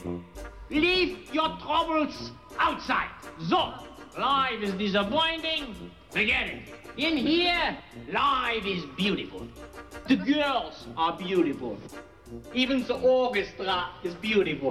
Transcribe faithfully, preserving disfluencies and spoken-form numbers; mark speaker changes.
Speaker 1: Leave your troubles outside. So, life is disappointing. Forget it. In here, life is beautiful. The girls are beautiful. Even the orchestra is beautiful.